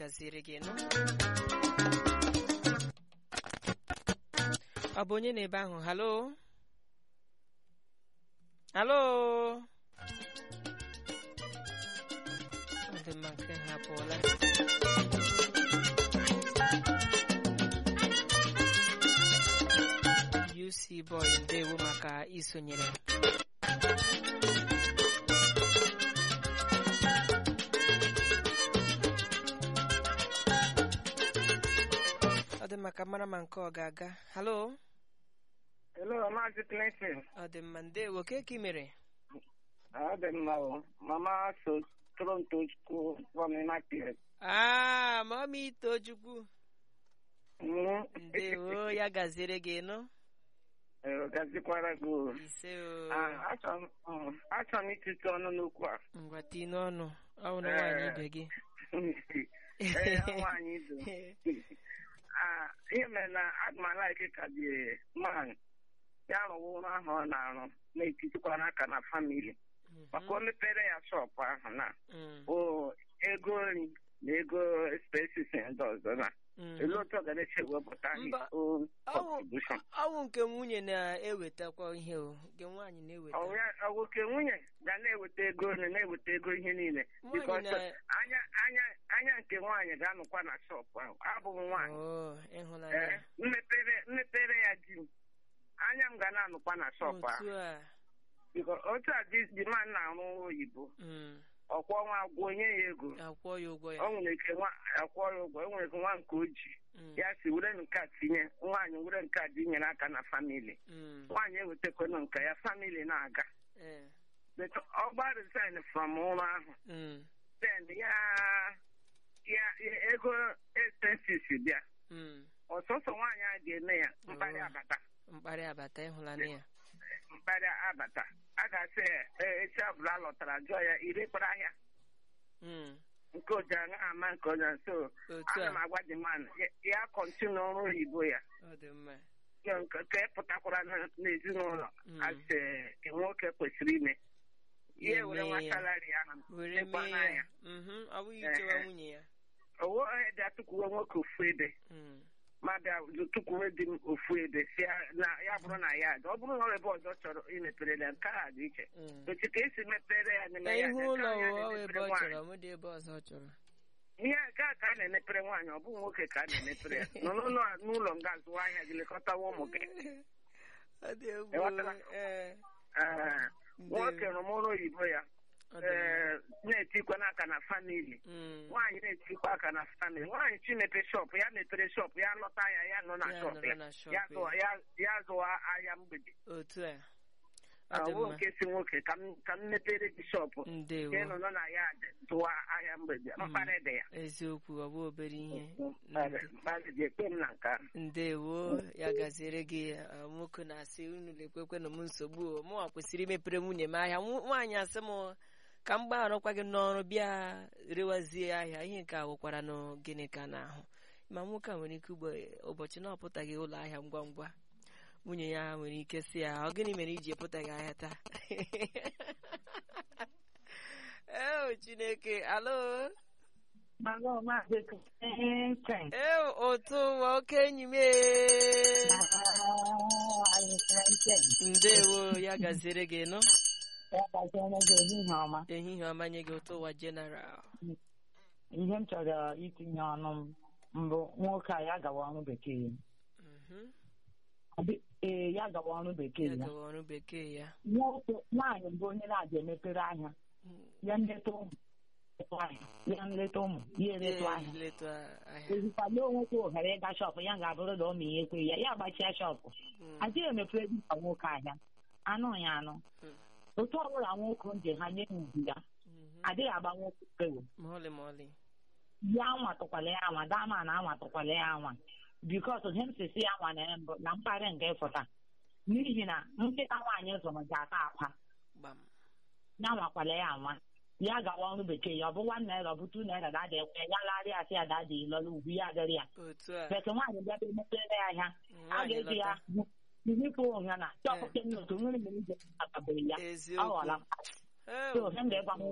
gaziere gị nọ. Ọ bụ onye na-ebe ahụ? Halo, halo. Ọ dị mma, nke ha apụọla. UC Boy, ndewo maka isonyere. Ọ dị maka mara ma nke ọ ga-aga. Halo. Hello, Maazị Clinton. Ọ dị mma, ndewo, ka ị mere? Ọ dị mma o. Mama so Toronto Chukwu from United. Mami Tochukwu. Ndewo, ya gaziere gị nọ. Gazikwara gị. Ise o. Achọ m itite ọnụ n'okwu a. Ngwa tii n'ọnụ. Ọ bụ na nwaanyị ibe gị. Nwaanyị ibe. Ihe mere na adịmalaike ka dị man ya rụwa ụlọ ahụ ọ na-arụ na-etitikwana aka na famili maka o mepere ya shọpụ ahụ na ego nri na ego expenses ndị ọzọ na elu otu ọ ga na-eche wepụta contribution. Ọwụ nke nwunye na-ewetakwa ihe o, nke nwaanyị na-eweta. Ọwụ nke nwunye ga na-eweta ego nri na-eweta ego ihe niile because anya nke nwaanyị ga-anọkwa na shọpụ ahụ abụghị nwaanyị. Mmepere ya di m anya m ga na-anọkwa na shọpụ ahụ because otu a di man na-arụ oyibo ọkwọ nwa agwọ onye ya ego o nwere ike akwọ ya ụgwọ. O nwere ike nwa nke oji ya si were nke a tinye nwaanyị were nke a dị nyere aka na famili nwaanyị ewetakwana nke ya famili na-aga ọ gba resign from ụlọ ahụ then ya ego expenses bịa ọsọsọ nwaanyị a ga-eme ya mkparị abata ịhụlana ya mkparị abata a ga-asị echi ọbụla lọtara jụọ ya irekpara ahịa nke oji anya ama nke onye nso ana m agwa dị man ya kọntinu ọrụ oyibo ya ka pụtakwara n'ezinụlọ asị nwoke kwesịrị ime ihe were nwa salari ahụ ekwana ya owo dị atụkwuwe nwoke ofu ebe mmadụ tụkwuwe dị m ofu ebe ya bụrụ na ya ọ bụrụ na ebe ọzọ chọrọ imepere ya nke a dị iche otu ka esi mepere ya n'ime ya ihe nke a ka a na-emepere nwaanyị ọ bụghị nwoke ka a na-emepere ya nọ n'ụlọ nga zụwa ahịa gị lekọtawa ụmụ gị. Nwoke rụmụrụ oyibo ya na-etikwa n'aka na famili nwaanyị na-etikwa aka na famili. Nwaanyị chimepe shọpụ ya mepere shọpụ ya lọta ya nọ na shọpụ ya zụwa ahịa mgbede. Awụ nke si nwoke ka m mepere gị shọpụ ka nọ na ya zụwa ahịa mgbede mkparị dị ya. Eziokwu, ọ bụ obere ihe. Ekpe m na nka. Ndewo, ya gaziere gị. Nwoke na-asị unu lekwekwe na m nsogbu mụnwa kwesịrị imepere nwunye m ahịa. Nwaanyị asị m ka m gbagharụkwa gị n'ọrụ bịa rewazie ahịa. Ihe nke a wụkwara na gịnị ka na-ahụ ma nwoke a nwere ike ụbọchị na ọpụtaghị ụlọ ahịa ngwa ngwa nwunye ya nwere ike si ya ọ gịnị mere iji epụtaghị ahịa taa. Chineke. Alo. Otu ụwa oke enyi m. Ndewo, ya gaziere gị nọ. Ehihie ọma nye gị ụtọ ụwa general. Ihe m chọrọ itinye ọnụ m mbụ nwoke a ya gawa ọrụ bekee ya gawa ọrụ bekee ya. Nwaanyị bụ onye na-abịa emepere ahịa ya nleta ụmụ ya eretụ ahịa ezikwala onwekwe ohere ịga shọpụ ya ga-abụrụ na ọ ma ihe kwe ya gbachia shọpụ adịghị emepere dịka nwoke ahịa anụ ya anụ otu ọbụla nwoke nje ha nye ugwu ya adịghị agba nwoke ewu ya anwatụkwala ya anwa dama na anwatụkwala ya anwa bikos ihe m sisi ya nwa na mkparị nke ịfụta n'ihi na nkịta nwaanyị zụrụ ji ata akwa ya nwakwala ya anwa ya gawa ọrụ bekee ya ọ bụ 1 naira ọ bụ 2 naira dada ekwe ya larịa asị ya dada ịlọrọ ugwu ya adịrị ya bete nwaanyị bịaba emepere ya ahịa a ga-eji ya izipụ onwe na chọpụta n'otu nwere mere ije akabeghị ya ọ ghọla so ihe m ga-ịgwa